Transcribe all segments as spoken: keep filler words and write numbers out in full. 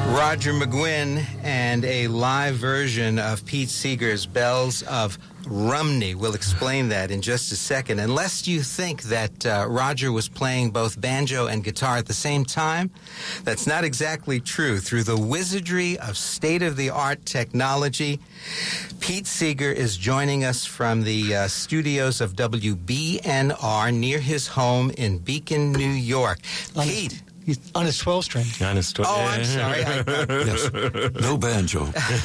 Roger McGuinn and a live version of Pete Seeger's Bells of Rumney. We'll explain that in just a second. Unless you think that uh, Roger was playing both banjo and guitar at the same time, that's not exactly true. Through the wizardry of state-of-the-art technology, Pete Seeger is joining us from the uh, studios of W B N R near his home in Beacon, New York. Pete. He's on his twelve-string. On his twelve. Oh, I'm sorry. I, yes, no banjo.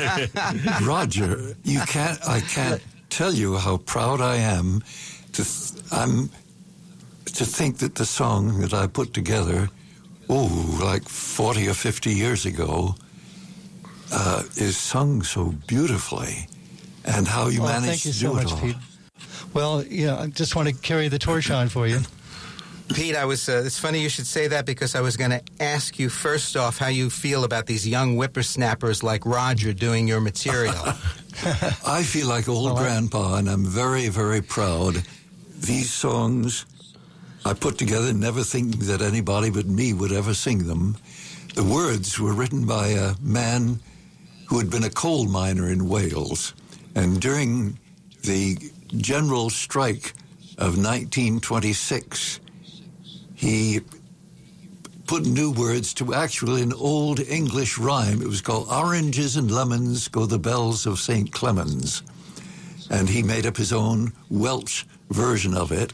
Roger, you can't. I can't tell you how proud I am to. Th- I'm to think that the song that I put together, oh, like forty or fifty years ago, uh, is sung so beautifully, and how you well, managed thank you to so do much, it all. Pete. Well, you know, I just want to carry the torch on for you. Pete, I was. Uh, it's funny you should say that because I was going to ask you first off how you feel about these young whippersnappers like Roger doing your material. I feel like old well, grandpa, and I'm very, very proud. These songs I put together, never thinking that anybody but me would ever sing them. The words were written by a man who had been a coal miner in Wales, and during the general strike of nineteen twenty-six, he put new words to actually an old English rhyme. It was called Oranges and Lemons Go the Bells of Saint Clemens. And he made up his own Welsh version of it.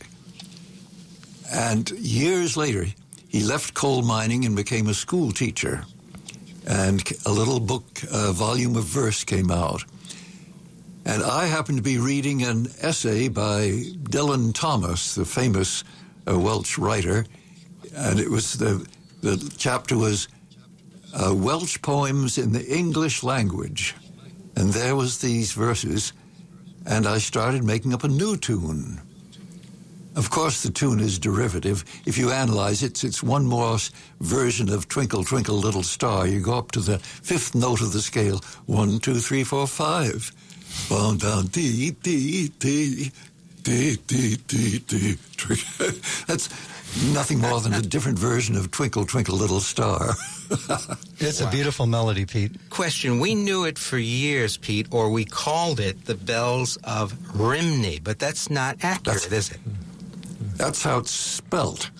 And years later, he left coal mining and became a school teacher. And a little book, a volume of verse came out. And I happened to be reading an essay by Dylan Thomas, the famous uh, Welsh writer, and it was the the chapter was uh, Welsh poems in the English language, and there was these verses, and I started making up a new tune. Of course, the tune is derivative. If you analyze it, it's one Morse version of Twinkle, Twinkle, Little Star. You go up to the fifth note of the scale, one, two, three, four, five. Down, down, dee, dee, dee, dee, dee, dee, dee. That's nothing more than a different version of Twinkle, Twinkle, Little Star. It's wow. a beautiful melody, Pete. Question, we knew it for years, Pete, or we called it the Bells of Rhymney, but that's not accurate, that's, is it? That's how it's spelt.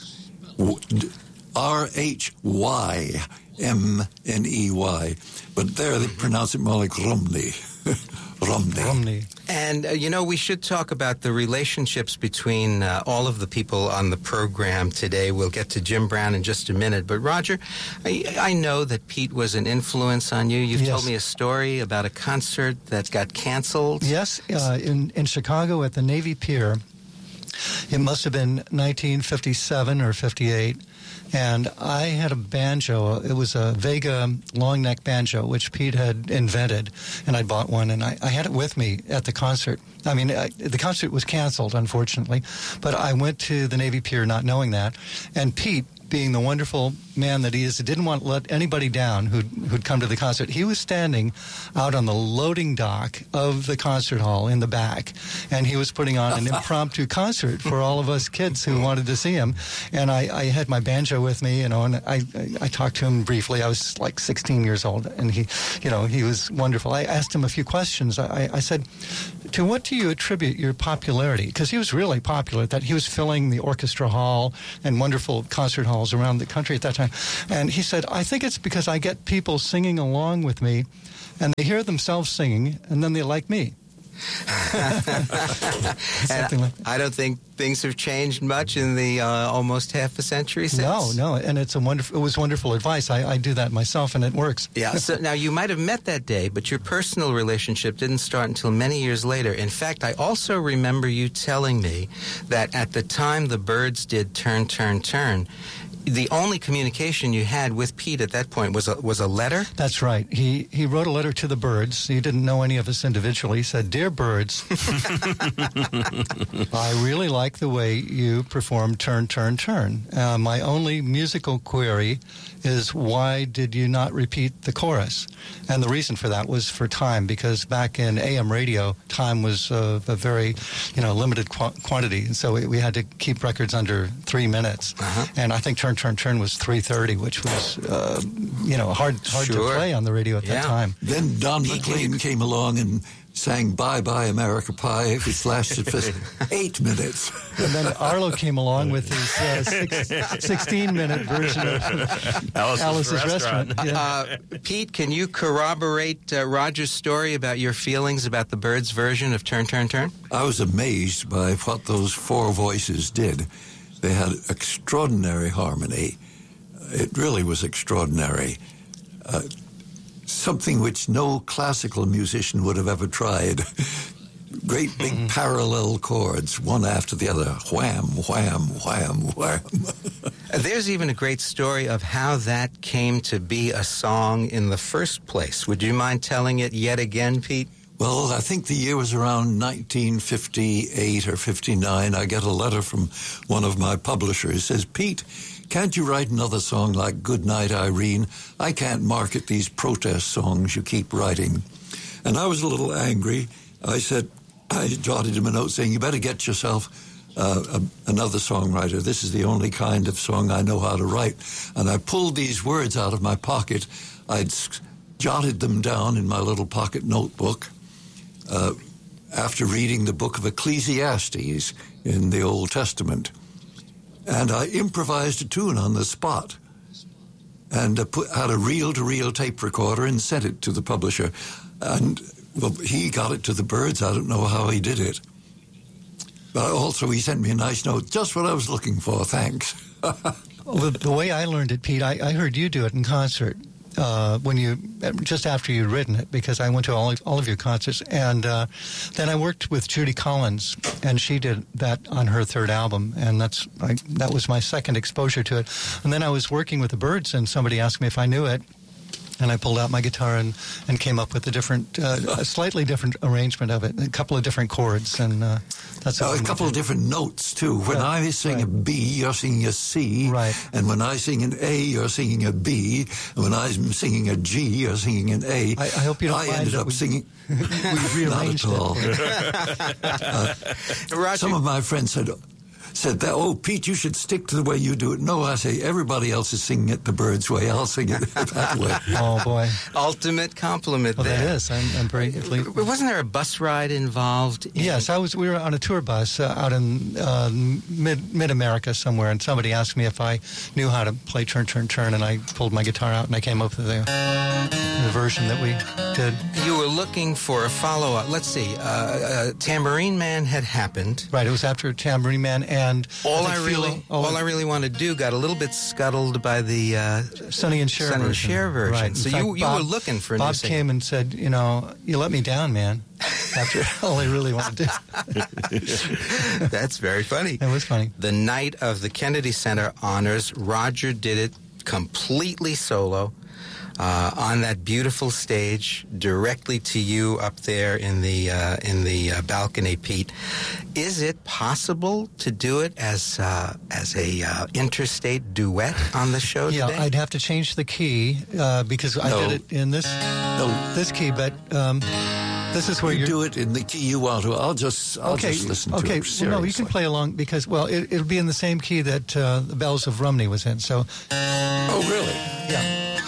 R H Y M N E Y. But there they pronounce it more like Rumney. Rumney. Rumney. And, uh, you know, we should talk about the relationships between uh, all of the people on the program today. We'll get to Jim Brown in just a minute. But, Roger, I, I know that Pete was an influence on you. You've yes. told me a story about a concert that got canceled. Yes, uh, in, in Chicago at the Navy Pier. It must have been nineteen fifty-seven or fifty-eight. And I had a banjo. It was a Vega long neck banjo, which Pete had invented, and I bought one, and I, I had it with me at the concert. I mean, I, the concert was canceled, unfortunately, but I went to the Navy Pier not knowing that, and Pete, being the wonderful man that he is, didn't want to let anybody down who'd, who'd come to the concert. He was standing out on the loading dock of the concert hall in the back, and he was putting on an impromptu concert for all of us kids who wanted to see him. And I, I had my banjo with me, you know, and I, I, I talked to him briefly. I was like sixteen years old, and he, you know, he was wonderful. I asked him a few questions. I, I said, to what do you attribute your popularity? Because he was really popular. That he was filling the orchestra hall and wonderful concert halls around the country at that time. And he said, I think it's because I get people singing along with me, and they hear themselves singing, and then they like me. Something like I don't think things have changed much in the uh, almost half a century since. No, no, and it's a wonderful. It was wonderful advice. I, I do that myself, and it works. Yeah. So now you might have met that day, but your personal relationship didn't start until many years later. In fact, I also remember you telling me that at the time the Byrds did "Turn, Turn, Turn," the only communication you had with Pete at that point was a, was a letter? That's right. He he wrote a letter to the Byrds. He didn't know any of us individually. He said, Dear Byrds, I really like the way you perform Turn, Turn, Turn. Uh, my only musical query is why did you not repeat the chorus? And the reason for that was for time, because back in A M radio, time was uh, a very, you know, limited qu- quantity, and so we, we had to keep records under three minutes. Uh-huh. And I think Turn, Turn, Turn was three thirty, which was, uh, you know, hard hard sure. to play on the radio at yeah. that time. Then Don McLean came along and sang Bye Bye America Pie, which lasted for eight minutes. And then Arlo came along with his uh, six, sixteen-minute version of Alice's, Alice's Restaurant. Restaurant. Yeah. Uh, Pete, can you corroborate uh, Roger's story about your feelings about the Byrds' version of Turn, Turn, Turn? I was amazed by what those four voices did. They had extraordinary harmony. It really was extraordinary. Uh, something which no classical musician would have ever tried. Great big mm-hmm. parallel chords, one after the other. Wham, wham, wham, wham. There's even a great story of how that came to be a song in the first place. Would you mind telling it yet again, Pete? Well, I think the year was around nineteen fifty-eight or fifty-nine. I get a letter from one of my publishers. It says, Pete, can't you write another song like Goodnight Irene? I can't market these protest songs you keep writing. And I was a little angry. I said, I jotted him a note saying, you better get yourself uh, a, another songwriter. This is the only kind of song I know how to write. And I pulled these words out of my pocket. I'd s- jotted them down in my little pocket notebook uh, after reading the book of Ecclesiastes in the Old Testament. And I improvised a tune on the spot and uh, put, had a reel-to-reel tape recorder and sent it to the publisher. And well, he got it to the Byrds. I don't know how he did it. But also he sent me a nice note, just what I was looking for, thanks. Well, the, the way I learned it, Pete, I, I heard you do it in concert. Uh, when you just after you'd written it, because I went to all of, all of your concerts, and uh, then I worked with Judy Collins, and she did that on her third album, and that's I, that was my second exposure to it. And then I was working with the Byrds, and somebody asked me if I knew it, and I pulled out my guitar and, and came up with a different, uh, a slightly different arrangement of it, a couple of different chords, and uh, that's uh, a couple of different notes too. When yeah, I sing right. a B, you're singing a C, right? And when I sing an A, you're singing a B, and when I'm singing a G, you're singing an A. I, I hope you don't I mind ended that up we, singing. we rearranged Not at all. uh, some of my friends said. Said that, oh, Pete, you should stick to the way you do it. No, I say, everybody else is singing it the Byrds way. I'll sing it that way. Oh, boy. Ultimate compliment well, there. That is. I'm, I'm very... Wasn't there a bus ride involved? In... Yes, I was. We were on a tour bus uh, out in uh, mid, mid-America somewhere, and somebody asked me if I knew how to play Turn, Turn, Turn, and I pulled my guitar out, and I came up with the, the version that we did. You were looking for a follow-up. Let's see. Uh, uh, Tambourine Man had happened. Right, it was after Tambourine Man, and... All I, I really, feel, oh, all I really want to do got a little bit scuttled by the uh, Sonny and Cher Sonny version. and Cher version. Right. So fact, you you Bob, were looking for a Bob new singer. came and said, you know, you let me down, man. After all I really wanted to do. That's very funny. That was funny. The night of the Kennedy Center honors, Roger did it completely solo. Uh, on that beautiful stage, directly to you up there in the uh, in the uh, balcony, Pete. Is it possible to do it as uh, as a uh, interstate duet on the show yeah, today? I'd have to change the key uh, because I No. did it in this No. this key, but um, this is where you you're... do it in the key you want to. I'll just, I'll okay, just listen okay. to it Well, seriously. no, you can play along because, well, it, it'll be in the same key that uh, the Bells of Rumney was in. So, Oh, really? yeah.